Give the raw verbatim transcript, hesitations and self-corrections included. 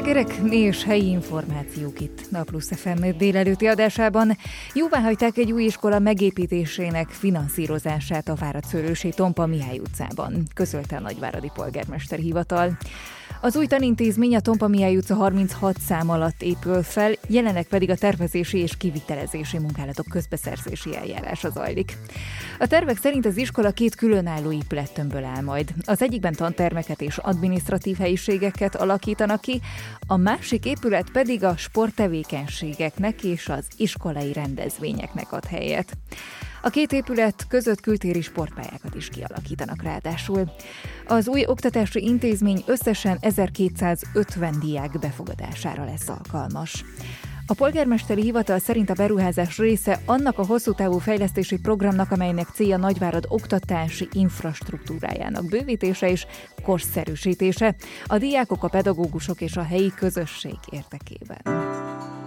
Gyerek és helyi információk itt a Plusz ef em délelőtti adásában. Jóváhagyták egy új iskola megépítésének finanszírozását a Várad-Szőlősi Tompa Mihály utcában, közölte a Nagyváradi Polgármesteri Hivatal. Az új tanintézmény a Tompa Mihály utca harminchat szám alatt épül fel, jelenleg pedig a tervezési és kivitelezési munkálatok közbeszerzési eljárása zajlik. A tervek szerint az iskola két különálló épülettömbből áll majd. Az egyikben tantermeket és adminisztratív helyiségeket alakítanak ki, a másik épület pedig a sporttevékenységeknek és az iskolai rendezvényeknek ad helyet. A két épület között kültéri sportpályákat is kialakítanak ráadásul. Az új oktatási intézmény összesen ezerkétszázötven diák befogadására lesz alkalmas. A polgármesteri hivatal szerint a beruházás része annak a hosszú távú fejlesztési programnak, amelynek célja Nagyvárad oktatási infrastruktúrájának bővítése és korszerűsítése a diákok, a pedagógusok és a helyi közösség érdekében.